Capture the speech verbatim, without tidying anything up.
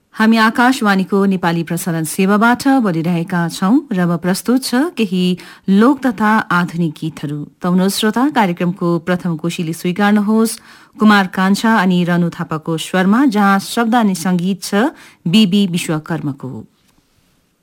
हामी आकाशवाणीको नेपाली प्रसारण सेवाबाट बोलिरहेका छौं र अब प्रस्तुत छ केही लोक तथा आधुनिक गीतहरू। तौनो श्रोता, कार्यक्रमको प्रथम कोशिली स्वीकार्नुहोस् कुमार कान्छा अनि रनु थापाको स्वरमा, जहाँ शब्द अनि संगीत छ बीबी विश्वकर्मको।